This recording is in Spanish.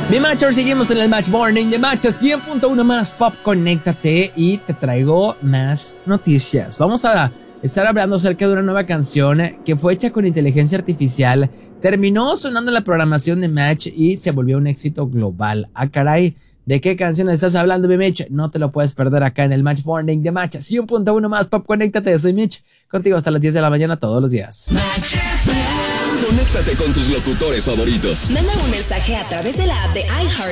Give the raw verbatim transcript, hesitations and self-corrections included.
Mi Matcher, seguimos en el Match Morning de Match cien punto uno más Pop, conéctate y te traigo más noticias. Vamos a estar hablando acerca de una nueva canción que fue hecha con inteligencia artificial, terminó sonando en la programación de Match y se volvió un éxito global. Ah, caray, ¿de qué canción estás hablando, mi Mitch? No te lo puedes perder acá en el Match Morning de Match cien punto uno más Pop, conéctate. Soy Mitch, contigo hasta las diez de la mañana todos los días. Conéctate con tus locutores favoritos. Manda un mensaje a través de la app de iHeart